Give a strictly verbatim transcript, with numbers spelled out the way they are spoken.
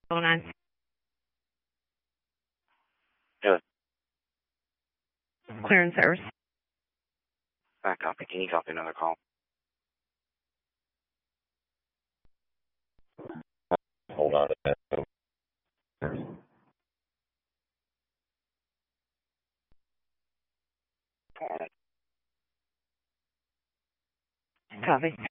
Going on. Good. Clearance service. Back copy. Can you copy another call? Hold on a minute. Alright. Copy.